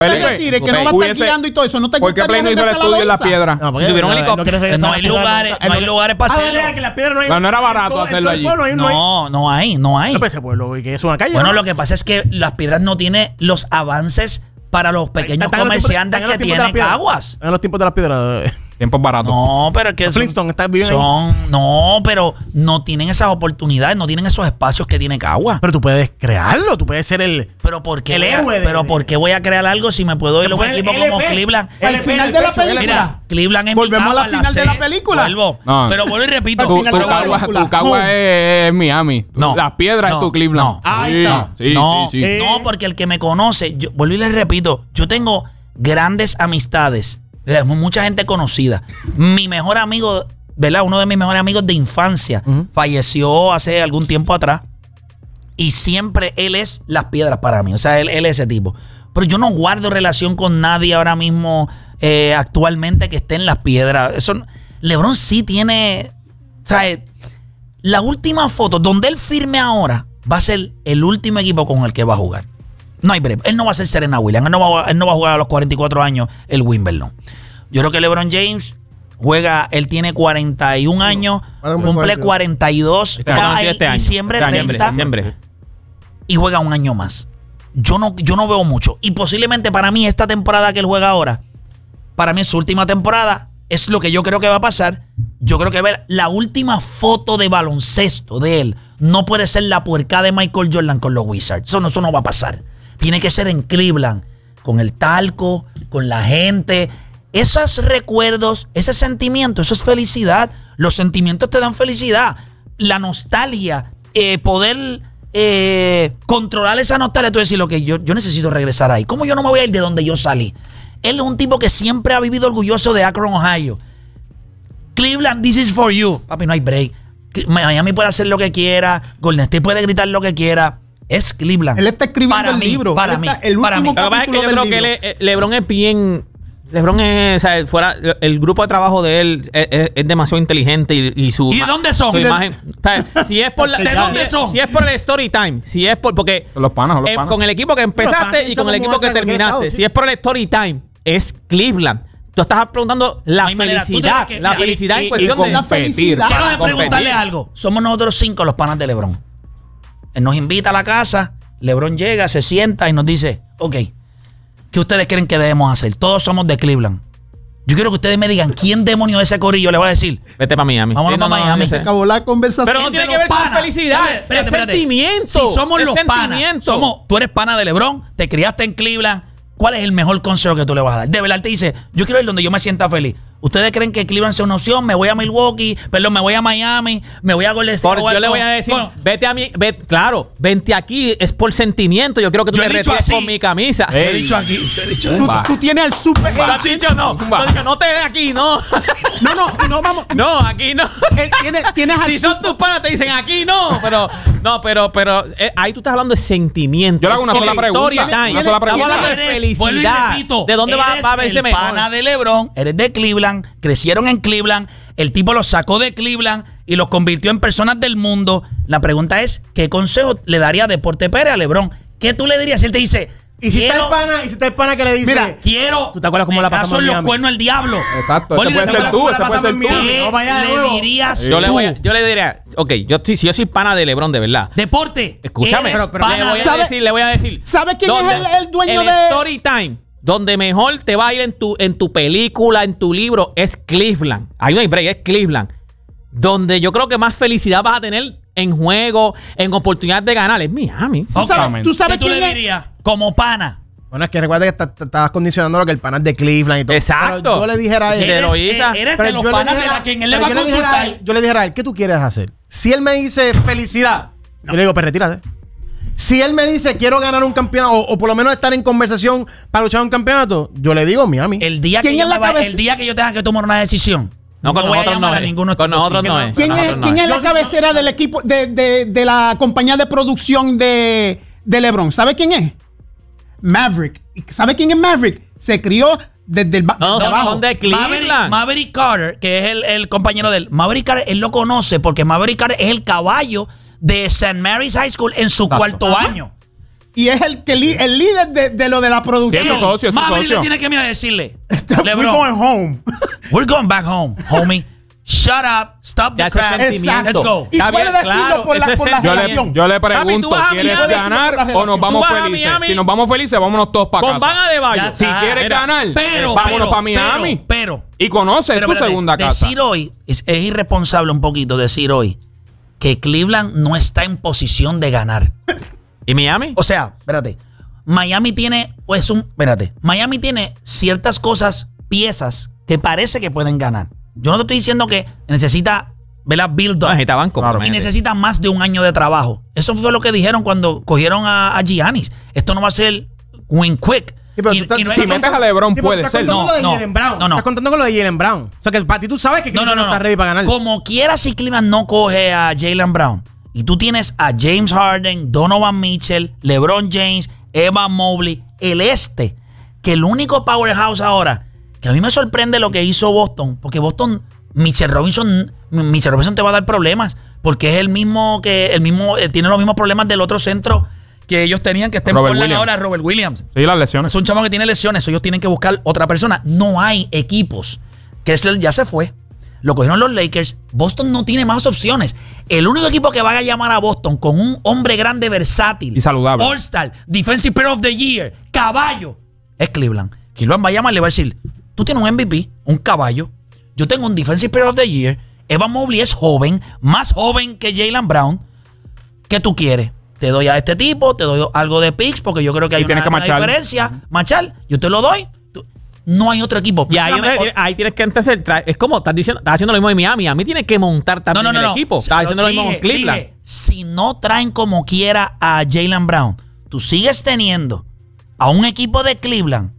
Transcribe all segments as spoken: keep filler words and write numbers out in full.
retire, que no va a estar guiando y todo eso. ¿No te ¿Por qué Play no hizo el estudio en la piedra? No, porque tuvieron helicóptero. No hay lugares, no hay lugares para hacerlo. No, no era barato hacerlo allí. No, no hay, no hay. No, ese pueblo, que es una calle. Bueno, lo que pasa es que Las Piedras no tiene los avances para los pequeños comerciantes que tienen Caguas. En los tiempos de Las Piedras. Tiempos baratos. No, pero es que los Flintstones están viviendo ahí. No, pero no tienen esas oportunidades, no tienen esos espacios que tiene Caguas. Pero tú puedes crearlo, tú puedes ser el, pero ¿por qué el voy a, héroe. De, pero ¿por qué voy a crear algo si me puedo ir a un equipo como Cleveland? Al final de la película. Mira, Cleveland es volvemos a la final de la película. Vuelvo. No. Pero vuelvo y repito. Tu, tu Caguas Cagua es, es Miami. No. Las Piedras no. es tu Cleveland. No. Ahí sí, está. Sí, no, sí, sí. Eh. no, porque el que me conoce, yo, vuelvo y les repito, yo tengo grandes amistades. Mucha gente conocida. Mi mejor amigo, ¿verdad? Uno de mis mejores amigos de infancia uh-huh. falleció hace algún tiempo atrás. Y siempre él es Las Piedras para mí. O sea, él, él es ese tipo. Pero yo no guardo relación con nadie ahora mismo eh, actualmente que esté en Las Piedras. Eso, LeBron sí tiene... O sea, la última foto donde él firme ahora va a ser el último equipo con el que va a jugar. No hay breve. Él no va a ser Serena Williams. Él no va, él no va a jugar a los cuarenta y cuatro años el Wimbledon. Yo creo que LeBron James juega, él tiene cuarenta y un años, cumple cuarenta y dos este año, en este año. diciembre este treinta diciembre. Y juega un año más. Yo no, yo no veo mucho. Y posiblemente para mí esta temporada que él juega ahora, para mí es su última temporada, es lo que yo creo que va a pasar. Yo creo que ver la última foto de baloncesto de él no puede ser la puerca de Michael Jordan con los Wizards. Eso no, eso no va a pasar. Tiene que ser en Cleveland, con el talco, con la gente. Esos recuerdos, ese sentimiento, eso es felicidad. Los sentimientos te dan felicidad. La nostalgia, eh, poder eh, controlar esa nostalgia. Tú decir, lo que yo, yo necesito regresar ahí. ¿Cómo yo no me voy a ir de donde yo salí? Él es un tipo que siempre ha vivido orgulloso de Akron, Ohio. Cleveland, this is for you. Papi, no hay break. Miami puede hacer lo que quiera. Golden State puede gritar lo que quiera. Es Cleveland. Él está escribiendo para el mí, libro. Para él mí. Está, el para último mí. Lo que pasa es que yo creo que él, LeBron es bien... LeBron es, o sea, fuera, el grupo de trabajo de él es, es, es demasiado inteligente y, y su... ¿Y de dónde son? Su imagen, o sea, si es por la, ¿De dónde si, son? Si es por el story time, si es por... Porque los panas, los panas. Eh, con el equipo que empezaste y con el equipo que terminaste, si es por el story time, es Cleveland. Tú estás preguntando la no felicidad, que, la y, felicidad y, en cuestión y, y de... la felicidad. Quiero preguntarle algo. Somos nosotros cinco los panas de LeBron. Él nos invita a la casa, LeBron llega, se sienta y nos dice, ok, ¿qué ustedes creen que debemos hacer? Todos somos de Cleveland. Yo quiero que ustedes me digan quién demonio de ese corillo le va a decir. Vete para Miami. Vámonos sí, para no, no, Miami. Se acabó la conversación. Pero no tiene que ver con felicidad. Espérate, espérate, es espérate. sentimiento. Si somos es los panas, somos, tú eres pana de LeBron, te criaste en Cleveland, ¿cuál es el mejor consejo que tú le vas a dar? De verdad, él te dice, yo quiero ir donde yo me sienta feliz. ¿Ustedes creen que Cleveland sea una opción? Me voy a Milwaukee, perdón, me voy a Miami, me voy a Golden State. Por, yo le voy a decir, bueno, vete a mí, vete, claro, vente aquí, es por sentimiento. Yo quiero que tú te retires con mi camisa. Yo he dicho aquí, yo he dicho Tú, eso. tú tienes al super. ¿Lo has dicho? No, no, digo, no te ve aquí, no. No, no, no, vamos. No, aquí no. Él tiene, tienes al si son tus panas, te dicen aquí no, pero no, pero, pero eh, ahí tú estás hablando de sentimiento. Yo le hago una sola pregunta. Una sola pregunta. Estamos hablando de felicidad. Repito, ¿De dónde va, va a verse el mejor? pana de LeBron, eres de Cleveland, crecieron en Cleveland, el tipo los sacó de Cleveland y los convirtió en personas del mundo. La pregunta es, ¿qué consejo le daría Deporte Pérez a LeBron? ¿Qué tú le dirías si él te dice... Y si quiero, está el pana, y si está el pana que le dice, mira, quiero. ¿tú te acuerdas cómo la pasamos en en los Miami? cuernos el diablo? Exacto, Boli, ese puede ser tú, ese puede ser tú. ¿Qué No vaya de le nuevo. dirías Yo le, tú? voy a, yo le diría, ok, yo, si, si yo soy pana de LeBron de verdad. Deporte. Escúchame, eres pero, pero pana. le voy a ¿Sabe- decir, le voy a decir. ¿Sabe quién donde- es el- el dueño el de- Story Time, donde mejor te va a ir en tu, en tu película, en tu libro, es Cleveland. Ahí no hay break, es Cleveland. Donde yo creo que más felicidad vas a tener en juego, en oportunidad de ganar, es Miami. ¿Tú sabes, tú sabes ¿Qué tú quién le es? dirías? Como pana. Bueno, es que recuerda que ta- ta- estabas condicionando lo que el pana es de Cleveland y todo. Exacto. Pero yo le dijera a él. De Eres, Eloísa. eres pero de los yo le panas de dijera- la quien él le pero va a yo le dijera a consultar. él- Yo le dijera a él, ¿qué tú quieres hacer? Si él me dice felicidad, yo le digo, pues retírate. Si él me dice quiero ganar un campeonato o, o por lo menos estar en conversación para luchar un campeonato, yo le digo Miami. El día, ¿Quién que yo es la me va- cabeza? el día que yo tenga que tomar una decisión, No, con voy a nosotros llamar no a es. ninguno de Con estos nosotros tipos. no es. ¿Quién Con es, nosotros quién no es la cabecera del equipo de, de, de la compañía de producción de, de LeBron? ¿Sabe quién es? Maverick. ¿Sabe quién es Maverick? Se crió desde el ba- No, de abajo. son de Cleveland. Maverick, Maverick Carter, que es el, el compañero de él. Maverick Carter, él lo conoce porque Maverick Carter es el caballo de Saint Mary's High School en su Exacto. cuarto Ajá. año. y es el que li- el líder de, de lo de la producción. Sí, es su socio, es su Maverick socio. le tiene que mirar y decirle, We're LeBron, going home. we're going back home, homie. Shut up, stop Ya the ese crap. sentimiento. Let's go. Y Está puede bien, decirlo claro, por, la, ese por la es- Yo le, relación. yo le Papi, pregunto, tú vas a ¿quieres Miami, ganar decimos por la o nos relación. vamos Tú vas a felices? Miami. Si nos vamos felices, vámonos todos para Con casa. Van Adebayo. Ya Si está. quieres Mira, ganar, Pero, vámonos pero, para Miami. Pero, pero, y conoces pero tu espérate, segunda casa. decir hoy, es, es irresponsable un poquito decir hoy que Cleveland no está en posición de ganar. ¿Y Miami? O sea, espérate. Miami tiene, pues un, espérate, Miami tiene ciertas cosas, piezas que parece que pueden ganar. Yo no te estoy diciendo que necesita, ¿verdad? Build up. No, necesita banco. Claro. pero Y imagínate. necesita más de un año de trabajo. Eso fue lo que dijeron cuando cogieron a, a Giannis. Esto no va a ser win quick. Sí, pero Y- tú estás- y no es Si que- metes a LeBron, Sí, pero puede estás ser. contando No, con lo de no, Jaylen Brown. no, no. Estás contando con lo de Jaylen Brown. O sea, que para ti tú sabes que No, no, Cleveland no, no. está ready para ganar. Como quiera, si Cleveland no coge a Jaylen Brown y tú tienes a James Harden, Donovan Mitchell, LeBron James, Evan Mobley, el este, que el único powerhouse ahora, que a mí me sorprende lo que hizo Boston, porque Boston, Mitchell Robinson, Mitchell Robinson te va a dar problemas, porque es el mismo que, el mismo, eh, tiene los mismos problemas del otro centro que ellos tenían, que está en Robert Portland Williams. ahora, Robert Williams. Sí, las lesiones. Es un chamo que tiene lesiones, ellos tienen que buscar otra persona. No hay equipos. Kessler ya se fue. Lo cogieron los Lakers. Boston no tiene más opciones. El único equipo que va a llamar a Boston con un hombre grande, versátil, Y saludable. All-Star, Defensive Player of the Year, caballo, es Cleveland. Cleveland va a llamar y le va a decir, tú tienes un M V P, un caballo. Yo tengo un Defensive Player of the Year. Evan Mobley es joven, más joven que Jaylen Brown. ¿Qué tú quieres? Te doy a este tipo, te doy algo de picks, porque yo creo que hay Y tienes una, que una machar. diferencia. Machar, yo te lo doy. Tú- no hay otro equipo. Y ahí, Mencióname- ahí tienes que entonces, tra- es como estás diciendo, estás haciendo lo mismo en Miami. A mí tiene que montar también el equipo. Sí, Estás haciendo lo mismo dije, con Cleveland. dije, si no traen como quiera a Jaylen Brown, tú sigues teniendo a un equipo de Cleveland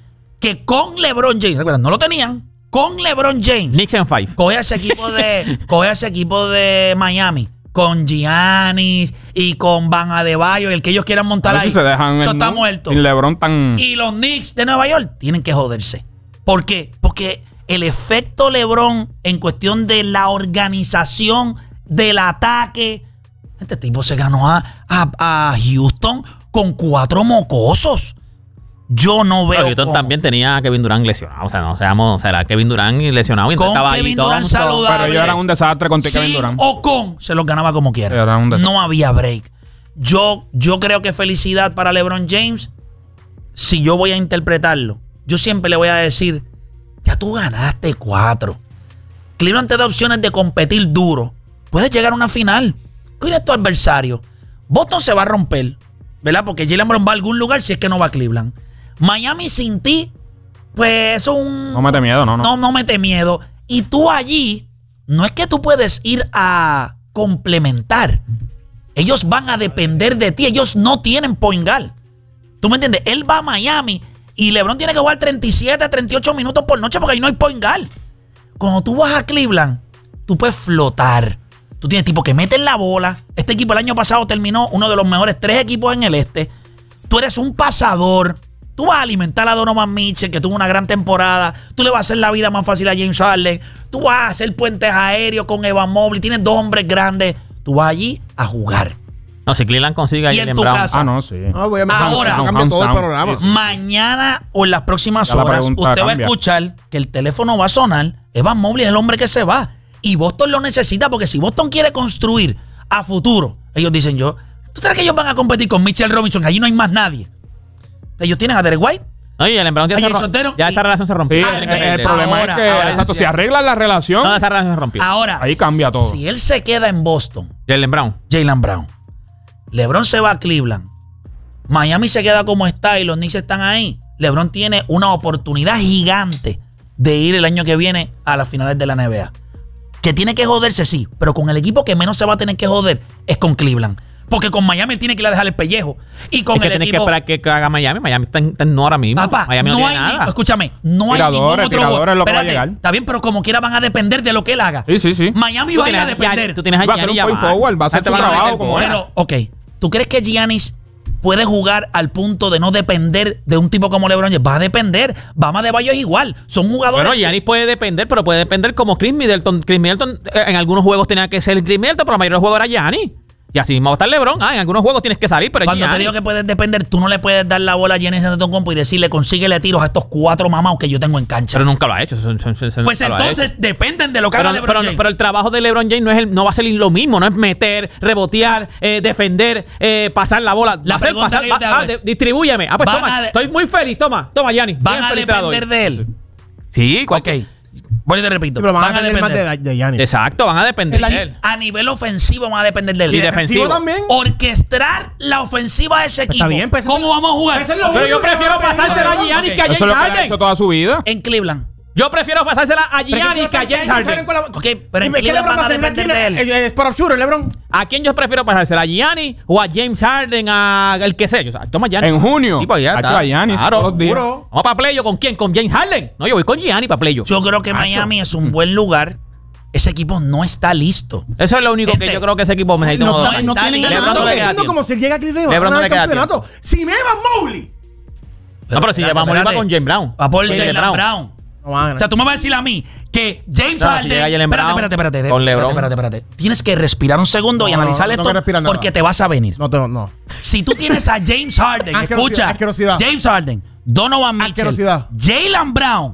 que con LeBron James, recuerda, no lo tenían, con LeBron James, Knicks en five. coge a ese equipo de, coge a ese equipo de Miami con Giannis y con Van Adebayo, el que ellos quieran montar A ver ahí. si se dejan Eso el- está muerto. Y LeBron tan. Y los Knicks de Nueva York tienen que joderse. ¿Por qué? Porque el efecto LeBron en cuestión de la organización del ataque. Este tipo se ganó a, a- a Houston con cuatro mocosos. Yo no veo. Pero Houston cómo. también tenía a Kevin Durant lesionado. O sea, no seamos, o sea, era Kevin Durant lesionado y Con estaba ahí Kevin todo. Durant un solo- saludable. Pero ellos eran un desastre contra Kevin Sin Durant. o con se los ganaba como quiera. Era un desastre. No había break. Yo, yo creo que felicidad para LeBron James. Si yo voy a interpretarlo, yo siempre le voy a decir, ya tú ganaste cuatro. Cleveland te da opciones de competir duro. Puedes llegar a una final. ¿Cuál es tu adversario? Boston se va a romper, ¿verdad? Porque Jaylen Brown va a algún lugar si es que no va a Cleveland. Miami sin ti, pues es un... No mete miedo, no, no. No, no mete miedo. Y tú allí, no es que tú puedes ir a complementar. Ellos van a depender de ti. Ellos no tienen point guard. ¿Tú me entiendes? Él va a Miami y LeBron tiene que jugar treinta y siete, treinta y ocho minutos por noche porque ahí no hay point guard. Cuando tú vas a Cleveland, tú puedes flotar. Tú tienes tipo que meten la bola. Este equipo el año pasado terminó uno de los mejores tres equipos en el este. Tú eres un pasador. Tú vas a alimentar a Donovan Mitchell, que tuvo una gran temporada. Tú le vas a hacer la vida más fácil a James Harden. Tú vas a hacer puentes aéreos con Evan Mobley. Tienes dos hombres grandes. Tú vas allí a jugar. No, si Cleveland consigue a Y en Jaylen tu Brown. casa. Ah, no, sí. No, voy a Ahora, cambia hands todo el down. panorama. Sí, sí. Mañana o en las próximas Ya la horas, pregunta usted va a cambia. escuchar que el teléfono va a sonar. Evan Mobley es el hombre que se va. Y Boston lo necesita porque si Boston quiere construir a futuro, ellos dicen yo, ¿tú crees que ellos van a competir con Mitchell Robinson? Allí no hay más nadie. Ellos tienen a Derek White. No, y Jaylen Brown ya, Oye, se rom- soltero, ya y- esa relación se rompió. Sí, Ya el, tienen que el vender. problema Ahora, es que, ahora. exacto, si arreglan la relación, No, esa relación se rompió. Ahora, Ahí cambia todo. Si él se queda en Boston, Jaylen Brown. Jaylen Brown, LeBron se va a Cleveland, Miami se queda como está y los Knicks están ahí, LeBron tiene una oportunidad gigante de ir el año que viene a las finales de la N B A. Que tiene que joderse, sí, pero con el equipo que menos se va a tener que joder es con Cleveland. Porque con Miami él tiene que ir a dejar el pellejo. Y con Es que el tienes que equipo... esperar que haga Miami. Miami está en, está en no ahora mismo. Papá, Miami no, no tiene hay, nada. escúchame, no hay Tiradores, ningún otro tiradores jugador. es lo que va a Espérate, llegar. está bien, pero como quiera van a depender de lo que él haga. Sí, sí, sí. Miami Tú va a ir a tienes- depender. ya- tú tienes a Va a ser Giannis un point Yamal. forward, va a ser Te su van trabajo meter como bola. era. Pero, ok, ¿tú crees que Giannis puede jugar al punto de no depender de un tipo como LeBron James? Va a depender. Bama Adebayo es igual. Son jugadores. Bueno, que- Giannis puede depender, pero puede depender como Chris Middleton. Chris Middleton eh, en algunos juegos tenía que ser Chris Middleton, pero la mayoría de los juegos era Giannis. Y así mismo va a estar LeBron. Ah, en algunos juegos tienes que salir, pero Cuando te Giannis- digo que puedes depender, tú no le puedes dar la bola a Giannis Antetokounmpo y decirle, consíguele tiros a estos cuatro mamados que yo tengo en cancha. Pero nunca lo ha hecho. eso- eso- eso Pues nunca lo ha entonces hecho. dependen de lo que Pero, haga LeBron pero- James. pero el trabajo de LeBron James no, es el, no va a ser lo mismo. No es meter, rebotear, eh, defender, eh, pasar la bola. La Va a ser pregunta pasar, que yo te va- hago ah, es, de- distribúyeme. Ah, pues ¿van toma. a de- Estoy muy feliz. Toma, toma, Giannis. Van Bien a feliz te la doy. depender de él. Sí, Ok. cualquier- Voy y te repito. Sí, pero van, van a a depender más depender. de, de Giannis. Exacto, van a depender de él. A nivel ofensivo van a depender de él. Y defensivo también. Orquestar la ofensiva de ese Pues equipo. está bien, pues ¿Cómo eso- vamos a jugar? eso es lo Pero yo único que prefiero va a pedir pasársela a LeBron. Giannis Ok. que a Eso James es lo que ha Harden. hecho toda su vida. En Cleveland. Yo prefiero pasársela a Pero es que Giannis que a James James Harden. con la- Ok, pero en ¿Y qué Cleveland LeBron va van a hacer? depender de él. Eh, eh, Spot up shooter, LeBron. ¿A quién yo prefiero pasársela? ¿A Giannis o a James Harden? A el que sea. Yo, o sea, toma Giannis. En junio, Sí, pues ya ha está. hecho a Giannis Claro. todos los días. Puro. Vamos para playo. ¿Con quién? ¿Con James Harden? No, yo voy con Giannis para playo. Yo creo que Macho. Miami es un buen lugar. Ese equipo no está listo. Eso es lo único Gente, que yo creo que ese equipo necesita. no, uno- no, No está tienen LeBron ganado. no le queda Entiendo tiempo. como si él llega a Cleveland LeBron va a no ganar le el queda campeonato. Si me Evan Mobley. No, pero si Espérate, Evan Mobley va espérate. con Jaylen Brown. Va por Jaylen Jaylen Brown. No van a ganar. O sea, tú me vas a decir a mí que James No, si Harden. llega Jaylen espérate, Brown espérate, espérate, espérate. con LeBron. Espérate, espérate, espérate. Tienes que respirar un segundo y No, no, analizar no esto tengo que respirar nada. porque te vas a venir. No tengo, no. Si tú tienes a James Harden, Asquerosidad, escucha, asquerosidad. James Harden, Donovan Mitchell, Asquerosidad. Jaylen Brown,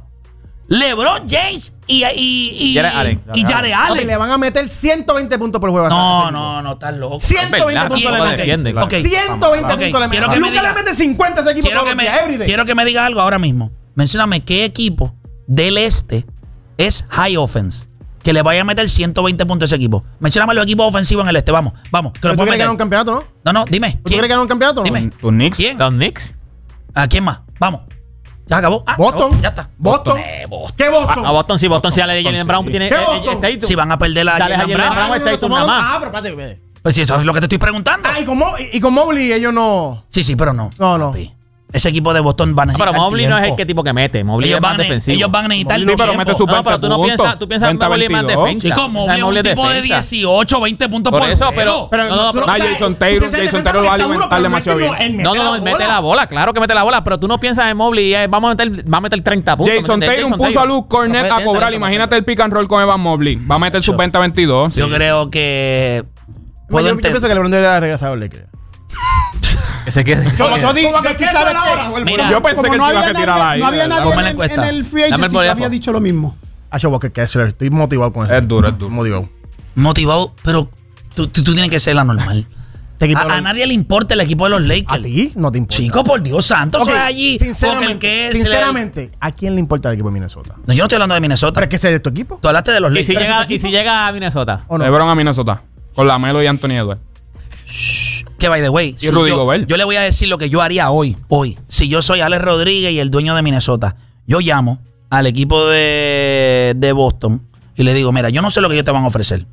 LeBron James y y y Jared Allen. y Jared Papi, Allen. le van a meter ciento veinte puntos por juego. a No, ese no, no, estás loco. ciento veinte verdad, puntos ¿quién le lo meten. defiende, claro. Ok. ciento veinte Ok, puntos le quiero meten. que me Nunca diga- le mete cincuenta a ese equipo Quiero todos que, los me, días, everyday. quiero que me diga algo ahora mismo. Mencióname qué equipo del este es high offense que le vaya a meter ciento veinte puntos a ese equipo. Mencióname los equipos ofensivos en el este. Vamos, vamos. Que Pero lo tú puedo quieres ganar un meter. campeonato, ¿no? No, no, dime. ¿Tú quieres ganar un campeonato, no? Dime. Tus Knicks. ¿Quién? Los Knicks. ¿A quién más? Vamos. Ya acabó. Ah, Boston. acabó. Ya está. Boston. Eh, Boston. ¿Qué Boston? A Boston sí, Boston sí, dale Boston, Jaylen sí. Brown tiene. ¿Qué eh, eh, Boston? está ahí tú. Si van a perder a Dale a Jaylen Jaylen Brown. Brown. está ahí tú Tomado- nada más. Ah, pero espérate, espérate. Pues si eso es lo que te estoy preguntando. Ah, y con, Mo- y con Mobley ellos no... Sí, sí, pero no. No, no. Papi. Ese equipo de Boston van a Ah, pero necesitar Mobley no es el tiempo. que tipo que mete. Mobley Ellos es más van, a, defensivo. ellos van a necesitar Sí, pero tiempo. mete sus No, pero tú no puntos. piensas, tú piensas que veinte, Mobley es más veintidós. defensa. Chicos, Mobley es un Mobley es tipo de defensa. dieciocho, veinte puntos Por por eso, juego. pero- no, no, tú pero- Ah, sabes- Jason tú Taylor, piensas en Jason defensa Taylor lo va a porque está duro, alimentar pero demasiado no es que bien. él No, mete no, él mete bola. la bola, claro que mete la bola, pero tú no piensas en Mobley y eh, vamos a meter, va a meter treinta puntos. Jason ¿me entiendes? Tatum Jason puso a Tatum. Luke Cornet No, a piensa, cobrar. piensa, Imagínate el pick and roll con Evan Mobley. Va a meter sus veinte a veintidós. Yo creo que. Yo, Puedo yo entender. pienso que LeBron debería regresar a los Lakers. Que se quede. que se Yo, quede. yo di- ¿Cómo yo- que tú qué sabes suena que- ahora, güey? Mira, Yo pensé como que no se iba a había retirar nadie- ahí. No había ¿verdad? nadie Ponme la en, encuesta. en el free Dame el agency que bolígrafo. había dicho lo mismo. A Walker Kessler, estoy motivado con eso. Es duro, es duro. Motivado. Motivado, pero tú, tú, tú tienes que ser la normal. Este equipo de A, a los- nadie le importa el equipo de los ¿A Lakers. ti? No te importa. Chico, por Dios santo, Ok, eso es allí. Porque Sinceramente, el que es sinceramente, ¿a quién le importa el equipo de Minnesota? el- No, yo no estoy hablando de Minnesota. ¿Pero es que ese es tu equipo? Tú hablaste de los Y Lakers. si, Pero llega, ese y si llega a Minnesota. ¿O no? LeBron a Minnesota. Con Lamelo y Anthony Edwards. Que by the way, Y Rudy yo, Gobert. yo le voy a decir lo que yo haría hoy, hoy. Si yo soy Alex Rodríguez y el dueño de Minnesota, yo llamo al equipo de, de Boston y le digo, mira, yo no sé lo que ellos te van a ofrecer.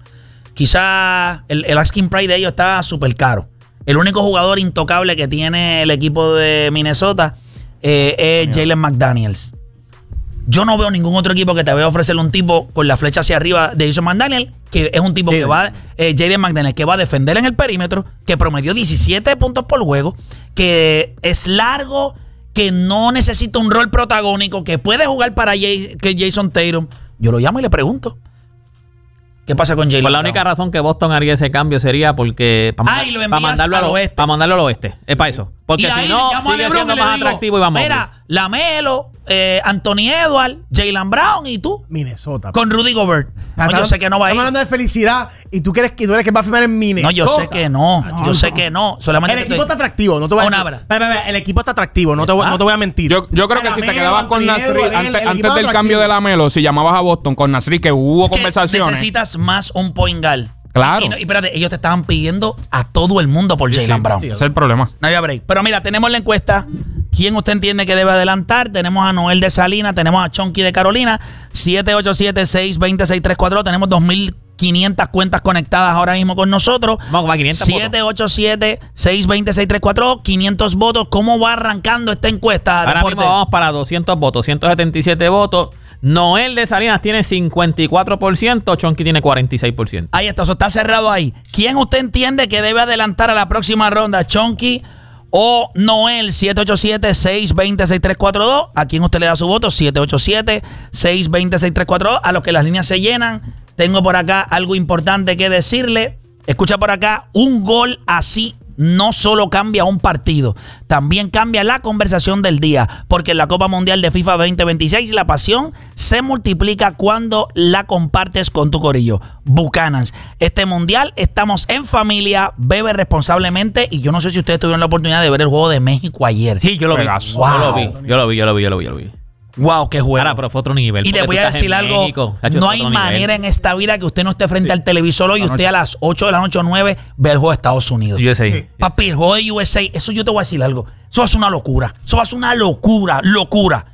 Quizá el, el asking price de ellos está súper caro. El único jugador intocable que tiene el equipo de Minnesota eh, es Jalen McDaniels. Yo no veo ningún otro equipo que te vaya a ofrecerle un tipo con la flecha hacia arriba de Jason McDaniel, que es un tipo que Jaden. va, eh, Jaden McDaniel, que va a defender en el perímetro, que promedió diecisiete puntos por juego, que es largo, que no necesita un rol protagónico, que puede jugar para Jay- que Jason Tatum. Yo lo llamo y le pregunto, ¿qué pasa con Jalen Pues la Brown? única razón que Boston haría ese cambio sería porque para Ah, y lo envías mandarlo al al oeste. Para mandarlo al oeste. Es para eso. Porque Y si ahí no, llamo a sigue LeBron siendo y le más digo, atractivo y vamos. mira, Lamelo, eh, Anthony Edwards, Jalen Brown y tú, Minnesota. con Rudy Gobert. No, yo sé que no va a ir. Estamos hablando de felicidad y tú crees que tú eres que va a firmar en Minnesota. No, yo sé que no. Yo sé que no. Solamente El te equipo estoy- está atractivo, no te voy a Una decir. abra. Ve, ve, ve, El equipo está atractivo, no te voy, no te voy a mentir. Yo, yo creo que si te Lamelo, quedabas con Anthony Nasri, Edwards, el- antes, el antes equipo del atractivo. cambio de Lamelo, si llamabas a Boston con Nasri, que hubo que conversaciones. necesitas más un point guard. Claro. Y, no- y espérate, ellos te estaban pidiendo a todo el mundo por Jalen Brown. sí. Ese es el problema. No había break. Pero mira, tenemos la encuesta. ¿Quién usted entiende que debe adelantar? Tenemos a Noel de Salinas, tenemos a Chonky de Carolina, siete ocho siete, seis dos cero, seis tres cuatro. Tenemos dos mil quinientas cuentas conectadas ahora mismo con nosotros. Vamos para quinientos siete ocho siete, seis dos cero, seis tres cuatro, quinientos votos. ¿Cómo va arrancando esta encuesta, Ahora Deporte? mismo vamos para doscientos votos, ciento setenta y siete votos. Noel de Salinas tiene cincuenta y cuatro por ciento, Chonky tiene cuarenta y seis por ciento. Ahí está, eso está cerrado ahí. ¿Quién usted entiende que debe adelantar a la próxima ronda? ¿Chonky o Noel? siete ocho siete, seis dos cero, seis tres cuatro dos. ¿A quién usted le da su voto? siete ocho siete, seis dos cero, seis tres cuatro dos. A los que las líneas se llenan, tengo por acá algo importante que decirle. escucha por acá, un gol así no solo cambia un partido, también cambia la conversación del día, porque en la Copa Mundial de FIFA veinte veintiséis la pasión se multiplica cuando la compartes con tu corillo. Bucanans, este mundial estamos en familia, bebe responsablemente, y yo no sé si ustedes tuvieron la oportunidad de ver el juego de México ayer. Sí, yo lo vi. Juegazo. Yo lo Wow. vi. Yo lo vi, yo lo vi, yo lo vi, yo lo vi. Wow, qué juego. Ahora, pero fue otro nivel. Y porque le voy tú a estás en decir algo, México, tacho, no fue hay otro nivel. manera en esta vida que usted no esté frente al televisor hoy y usted a las ocho de la noche o nueve ve el juego de Estados Unidos. U S A. Papi, el juego de U S A, eso yo te voy a decir algo. Eso va a ser una locura. Eso va a ser una locura, locura.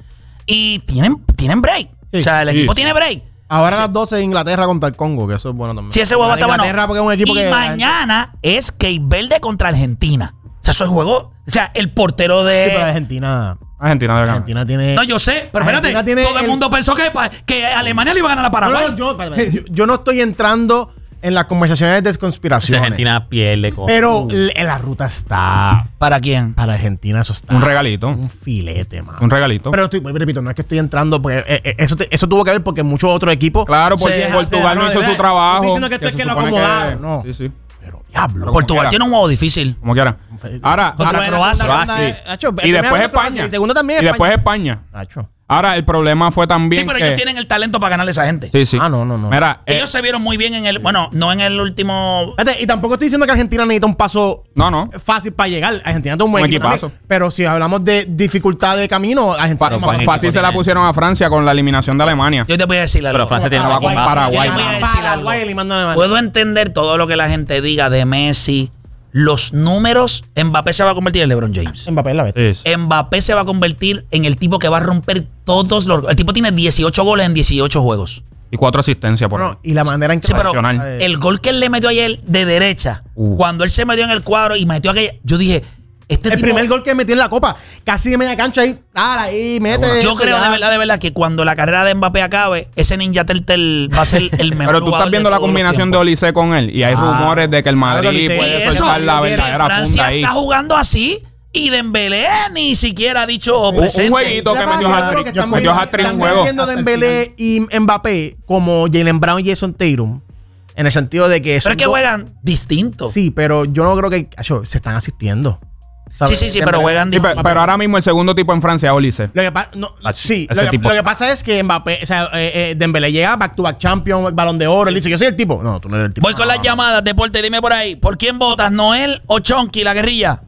Y tienen, tienen break. Sí. O sea, el Sí, equipo sí. tiene break. Ahora Sí. a las doce Inglaterra contra el Congo, que eso es bueno también. Si ese juego está bueno. Inglaterra porque es un equipo y que... mañana es Cape Verde contra Argentina. O sea, eso es juego. O sea, el portero Sí, pero de. Argentina... Argentina debe ganar. Argentina tiene... No, yo sé, pero espérate. Argentina tiene Todo el el- mundo pensó que, pa- que Alemania le iba a ganar a No, Paraguay. no, yo, espérate, espérate. yo, yo no estoy entrando en las conversaciones de Si conspiración. Argentina pierde con. Pero l- la ruta está... ¿Para quién? Para Argentina eso está... Un regalito. Un filete, mano. Un regalito. Pero estoy, repito, no es que estoy entrando, porque eh, eh, eso, te- eso tuvo que ver porque muchos otros equipos... Claro, porque se- Portugal se- no hizo de- su trabajo. Estoy diciendo que esto es se que lo supone acomodaron, no. Sí, sí. Pero diablo. Portugal quiera. tiene un juego difícil. Como quiera. Ahora, Contra ahora Croacia. Croacia. sí. Nacho, Y primera después contra Croacia, España. y segunda también Y después España. España. Nacho. Ahora, el problema fue también Sí, pero que... ellos tienen el talento para ganarle a esa gente. Sí, sí. Ah, no, no, no. Mira, eh, Ellos se vieron muy bien en el. Bueno, no en el último. Espérate, y tampoco estoy diciendo que Argentina necesita un paso no, no. fácil para llegar. Argentina tiene un buen Un equipo equipazo. también. Pero si hablamos de dificultad de camino, Argentina Fa- es fa- más fácil. fácil se la pusieron a Francia con la eliminación de Alemania. Yo te voy a decir algo. Pero Francia tiene Paraguay, un equipazo. Paraguay, Yo te voy a mano. decir algo. Paraguay eliminando a Alemania. Puedo entender todo lo que la gente diga de Messi. Los números, Mbappé se va a convertir en LeBron James. Mbappé es la bestia. Sí, sí. Mbappé se va a convertir en el tipo que va a romper todos los. El tipo tiene dieciocho goles en dieciocho juegos. Y cuatro asistencias por Bueno, ahí. y la manera en que... Sí, pero Excepcional. el gol que él le metió ayer de derecha, Uh. cuando él se metió en el cuadro y metió aquella. Yo dije, este el tipo. primer gol que metió en la Copa, casi de media cancha ahí, dale ahí, mete. Yo eso, creo ya. de verdad, de verdad, que cuando la carrera de Mbappé acabe, ese Ninja Turtle va a ser el mejor. Pero tú jugador estás viendo de la todos los combinación de tiempos. Olise con él. Y hay Ah. rumores de que el Claro que Madrid Olise- Y puede eso, soltar la que verdadera Francia funda ahí. está jugando así y Dembélé ni siquiera ha dicho Un, presente. un jueguito que Ya metió pasa, hat-trick. que están Metió viendo- hat-trick en están juego. viendo Dembélé y Mbappé como Jalen Brown y Jason Tatum. En el sentido de que Pero son es que dos- juegan distinto. Sí, pero yo no creo que acho, se están asistiendo. ¿sabes? Sí, sí, sí, Dembélé- pero juegan Sí, distinto. pe- pero ahora mismo el segundo tipo en Francia es Olise. Lo que, pa- no, Ah, sí, ese lo que, tipo. lo que pasa es que Mbappé, o sea, eh, eh, Dembélé llega back to back champion, balón de oro, él dice, yo soy el tipo. No, tú no eres el tipo. Voy con las llamadas, Deporte, dime por ahí. ¿Por quién votas, Noel o Chonky, la guerrilla?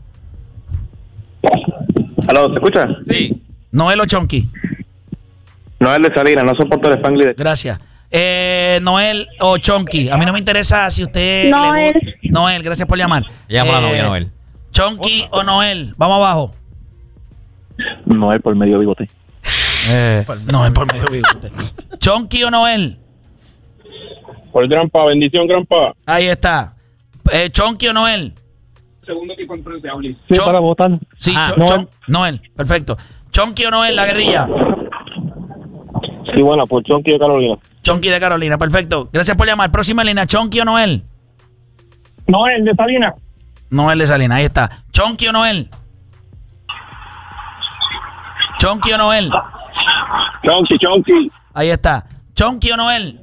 ¿Aló, se escucha? Sí. Noel o Chonky. No es de Salinas, no soporto el Spanglish. Gracias. Eh, Noel o Chonky. A mí no me interesa si usted. Noel. le- Noel, gracias por llamar. Llamo a la Eh, novia, Noel. Chonky o Noel. Vamos abajo. No es por medio bigote. Eh, Noel por medio bigote. Chonky o Noel. Por Grampa, bendición, Grampa. Ahí está. Eh, Chonky o Noel. Sí, Chon- para votar. Sí, Ah, Cho- Noel. Chon- Noel. Perfecto. Chonky o Noel, la guerrilla. Sí, bueno, por Chonky de Carolina. Chonky de Carolina. Perfecto. Gracias por llamar. Próxima línea. Chonky o Noel. No es de Salinas. Noel de Salina. Ahí está. Chonky o Noel. Chonky o Noel. Chonky, Chonky. Ahí está. Chonky o Noel.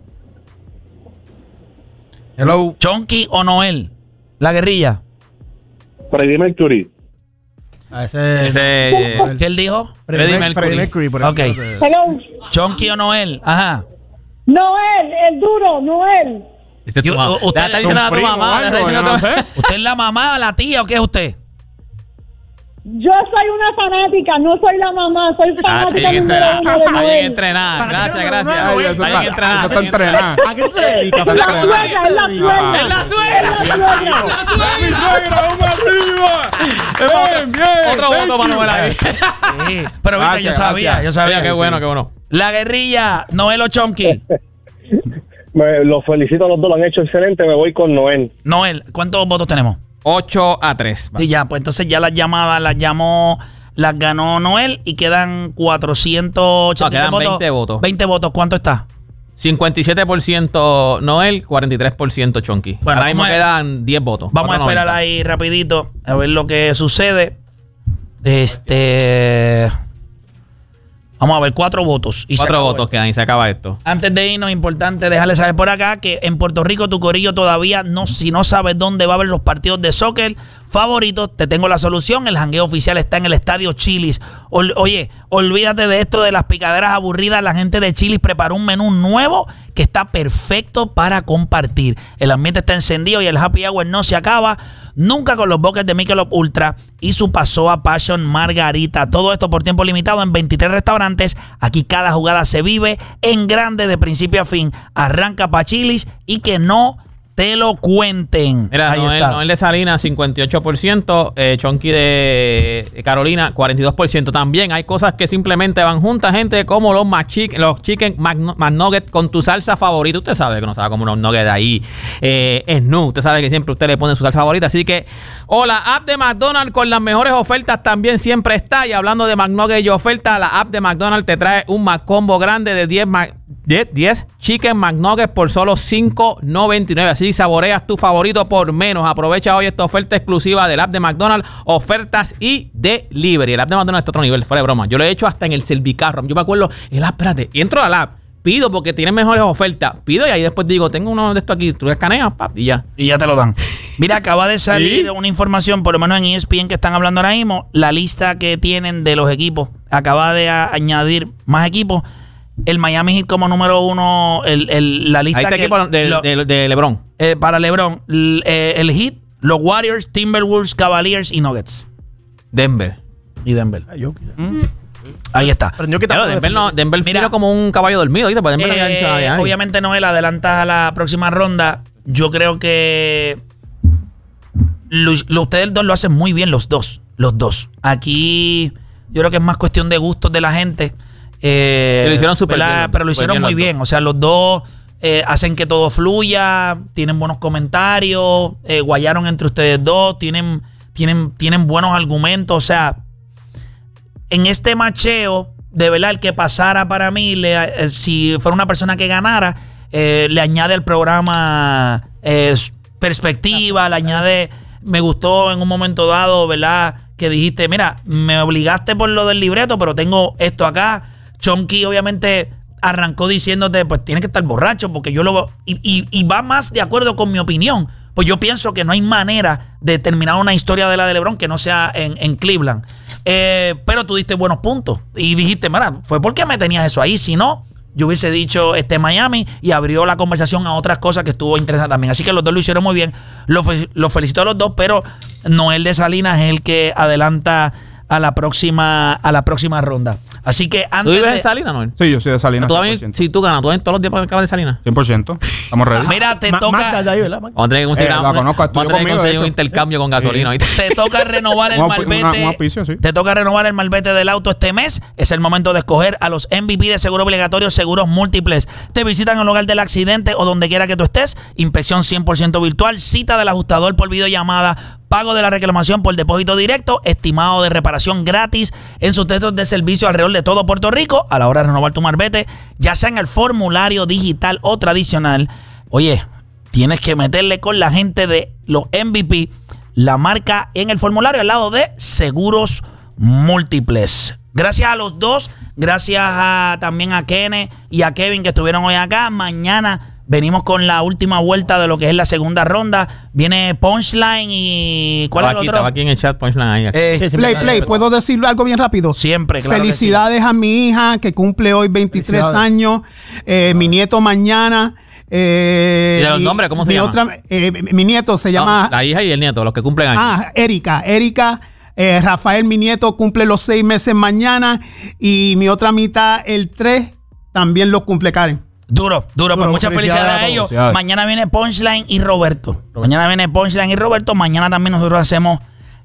Hello. Chonky o Noel. La guerrilla. Freddie Mercury. A ese. Ese. eh, ¿Qué él dijo? Freddie Freddie Mercury. Mercury, por Ok. ejemplo. Hello. Chonky o Noel. Ajá. Noel, el duro, Noel. Este es tu Yo- mamá. usted- Ya está diciendo a tu primo mamá. o ya está algo, diciendo a yo tu- no sé. ¿Usted es la mamá, la tía o qué es usted? Yo soy una fanática, no soy la mamá, soy Ah, está fanática bien número uno entrenada. de Está bien Noel. entrenada. Gracias, Para gracias. que no, Ay, no, eso Está está, bien entrenada. eso está entrenada. ¿A qué tú te dedicas? Es la Está suegra, es la suegra. ¡Es la suegra! Es la suegra. ¡Mi suegra, vamos arriba! ¡Bien, bien! Otro thank voto para you. Noel ahí. Sí. Pero viste, yo Gracias, sabía, gracias. yo sabía. Mira, qué bueno, qué bueno. La guerrilla, Noel o Chonky. Me, los felicito a los dos, lo han hecho excelente. Me voy con Noel. Noel, ¿cuántos votos tenemos? ocho a tres. Sí, ya, pues entonces ya las llamadas las llamó, las ganó Noel y quedan cuatrocientos ochenta No, quedan votos. veinte votos. veinte votos, ¿cuánto está? cincuenta y siete por ciento Noel, cuarenta y tres por ciento Chonky. Bueno, Ahora mismo vamos a- quedan diez votos. Vamos a esperar cuatrocientos noventa. ahí rapidito a ver lo que sucede. Este... Vamos a ver, cuatro votos. Y Cuatro votos quedan y se acaba esto. Antes de irnos, importante dejarle saber por acá que en Puerto Rico tu corillo todavía no, si no sabes dónde va a haber los partidos de soccer favoritos, te tengo la solución. El jangueo oficial está en el Estadio Chili's. Ol, oye, olvídate de esto de las picaderas aburridas. La gente de Chili's preparó un menú nuevo que está perfecto para compartir. El ambiente está encendido y el happy hour no se acaba nunca con los buckets de Michelob Ultra y su Passoa Passion Margarita. Todo esto por tiempo limitado en veintitrés restaurantes. Aquí cada jugada se vive en grande de principio a fin. Arranca pa' Chili's y que no te lo cuenten. Mira, Ahí Noel, está. Noel de Salinas, cincuenta y ocho por ciento. Eh, Chonky de Carolina, cuarenta y dos por ciento. También hay cosas que simplemente van juntas, gente, como los, McChicken, los Chicken McNuggets con tu salsa favorita. Usted sabe que no sabe como unos nuggets ahí. Eh, es nu. Usted sabe que siempre usted le pone su salsa favorita. Así que, o la app de McDonald's con las mejores ofertas también siempre está. Y hablando de McNuggets y ofertas, la app de McDonald's te trae un McCombo grande de diez, diez, diez Chicken McNuggets por solo cinco noventa y nueve. Así saboreas tu favorito por menos. Aprovecha hoy esta oferta exclusiva del app de McDonald's, ofertas y delivery. El app de McDonald's está a otro nivel, fuera de broma. Yo lo he hecho hasta en el Servicarro. Yo me acuerdo, el app, espérate, y entro al app, pido porque tiene mejores ofertas, pido y ahí después digo, tengo uno de estos aquí, tú escaneas, pap, y ya. Y ya te lo dan. Mira, acaba de salir ¿Sí? una información, por lo menos en E S P N que están hablando ahora mismo, la lista que tienen de los equipos. Acaba de a- añadir más equipos. El Miami Heat como número uno, el, el, la lista Ahí está que, equipo de, lo- de, de LeBron. eh, para LeBron, l- eh, el Heat, los Warriors, Timberwolves, Cavaliers y Nuggets. Denver. Y Denver. Ay, yo- Mm. Ahí está. Pero yo que Claro, tampoco Denver, no, defendí. Denver Mira. vino como un caballo dormido, ¿viste? Pues Denver no había dicho nada de Eh, nadie. obviamente, Noel, adelantas a la próxima ronda. Yo creo que lo, lo- ustedes dos lo hacen muy bien, los dos. Los dos. Aquí yo creo que es más cuestión de gustos de la gente. Eh, Y lo hicieron súper ¿verdad? bien, Pero lo súper hicieron bien muy los bien. dos. O sea, los dos eh, hacen que todo fluya, tienen buenos comentarios, eh, guayaron entre ustedes dos, tienen, tienen, tienen buenos argumentos. O sea, en este macheo, de verdad, el que pasara para mí, le, eh, si fuera una persona que ganara, eh, le añade al programa eh, perspectiva, le añade, me gustó en un momento dado, ¿verdad? Que dijiste, mira, me obligaste por lo del libreto, pero tengo esto acá. Chonky obviamente arrancó diciéndote, pues tienes que estar borracho, porque yo lo veo, y, y, y va más de acuerdo con mi opinión. Pues yo pienso que no hay manera de terminar una historia de la de LeBron que no sea en, en Cleveland. Eh, pero tú diste buenos puntos. Y dijiste, mira, fue porque me tenías eso ahí. Si no, yo hubiese dicho este Miami y abrió la conversación a otras cosas que estuvo interesante también. Así que los dos lo hicieron muy bien. Los lo felicito a los dos, pero Noel de Salinas es el que adelanta a la próxima, a la próxima ronda. Así que ¿Tú antes vives de- en Salinas, Noel? Sí, yo soy de Salinas. ¿Tú cien vas a por venir- ciento. si tú ganas, ¿tú vienes todos los días para acabar de Salinas? cien por ciento. Estamos ready. Mira, te Ma- toca... Magda de ahí, ¿verdad? Magda? Vamos a tener que conseguir, Eh, la vamos a- conozco, vamos a estudió tener que conmigo, conseguir de un hecho. intercambio con gasolina. ¿viste? Te toca renovar el Una- malvete. una- un auspicio, sí. Te toca renovar el malvete del auto este mes. Es el momento de escoger a los M V P de seguro obligatorio, seguros múltiples. Te visitan en el lugar del accidente o donde quiera que tú estés. Inspección cien por ciento virtual. Cita del ajustador por videollamada. Pago de la reclamación por depósito directo. Estimado de reparación gratis en sus textos de servicio alrededor de todo Puerto Rico. A la hora de renovar tu malvete, ya sea en el formulario digital o tradicional. Oye, tienes que meterle con la gente de los M V P la marca en el formulario al lado de seguros múltiples. Gracias a los dos, gracias a, también a Kene y a Kevin que estuvieron hoy acá. Mañana venimos con la última vuelta de lo que es la segunda ronda. Viene Punchline y... ¿Cuál Estaba es el aquí, otro? estaba aquí en el chat, punchline ahí. Eh, Sí, sí, Play, me- play, ¿puedo decir algo bien rápido? siempre, claro que Felicidades a mi hija que cumple hoy veintitrés Felicidades. años, eh, mi nieto mañana. Eh, ¿Y de los mi- nombres, cómo se mi llama? otra- eh, mi- mi nieto se llama No, la hija y el nieto, los que cumplen años. ah, Erika. Erika, eh, Rafael, mi nieto, cumple los seis meses mañana y mi otra mitad, el tres, también lo cumple Karen. Duro, duro, pues Duro, muchas felicidades, felicidades a a ellos. todos. Felicidades. Mañana viene Punchline y Roberto. Mañana viene Punchline y Roberto. Mañana también nosotros hacemos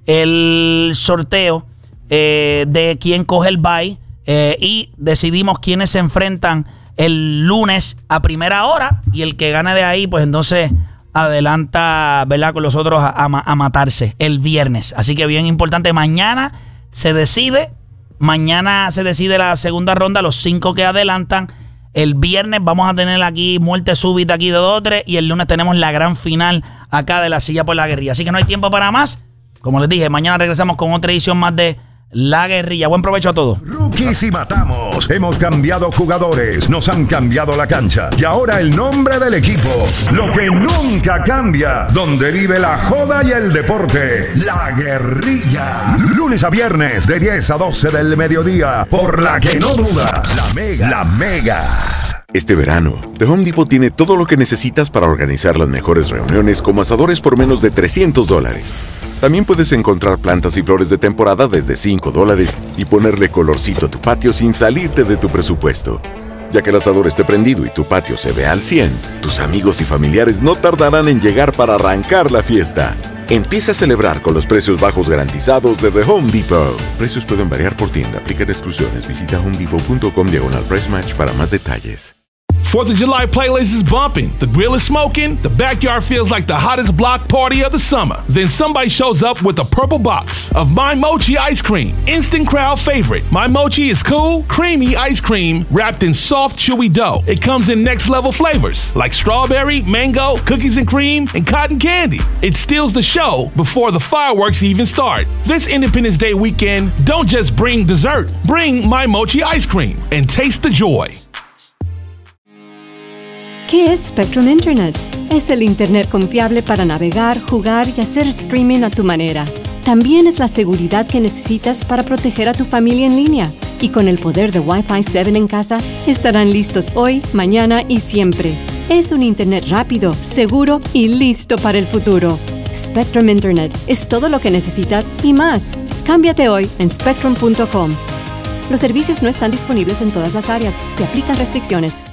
el sorteo eh, de quién coge el bye eh, y decidimos quiénes se enfrentan el lunes a primera hora y el que gane de ahí, pues entonces adelanta, ¿verdad? Con los otros a, a ma- a matarse el viernes. Así que bien importante, mañana se decide, mañana se decide la segunda ronda, los cinco que adelantan. El viernes vamos a tener aquí muerte súbita aquí de dos o tres y el lunes tenemos la gran final acá de la silla por la guerrilla. Así que no hay tiempo para más. Como les dije, mañana regresamos con otra edición más de La Guerrilla. Buen provecho a todos. Rookies y matamos. Hemos cambiado jugadores, nos han cambiado la cancha. Y ahora el nombre del equipo. Lo que nunca cambia. Donde vive la joda y el deporte. La Guerrilla. Lunes a viernes de diez a doce del mediodía. Por la que no duda. La Mega. La Mega. Este verano, The Home Depot tiene todo lo que necesitas para organizar las mejores reuniones como asadores por menos de trescientos dólares. También puedes encontrar plantas y flores de temporada desde cinco dólares y ponerle colorcito a tu patio sin salirte de tu presupuesto. Ya que el asador esté prendido y tu patio se ve al cien, tus amigos y familiares no tardarán en llegar para arrancar la fiesta. Empieza a celebrar con los precios bajos garantizados de The Home Depot. Precios pueden variar por tienda, aplican exclusiones. Visita homedepot.com diagonal price match para más detalles. fourth of July playlist is bumping, the grill is smoking, the backyard feels like the hottest block party of the summer. Then somebody shows up with a purple box of My Mochi ice cream. Instant crowd favorite. My Mochi is cool, creamy ice cream wrapped in soft, chewy dough. It comes in next level flavors like strawberry, mango, cookies and cream, and cotton candy. It steals the show before the fireworks even start. This Independence Day weekend, don't just bring dessert, bring My Mochi ice cream and taste the joy. ¿Qué es Spectrum Internet? Es el Internet confiable para navegar, jugar y hacer streaming a tu manera. También es la seguridad que necesitas para proteger a tu familia en línea. Y con el poder de Wi-Fi siete en casa, estarán listos hoy, mañana y siempre. Es un Internet rápido, seguro y listo para el futuro. Spectrum Internet es todo lo que necesitas y más. Cámbiate hoy en spectrum punto com. Los servicios no están disponibles en todas las áreas. Se aplican restricciones.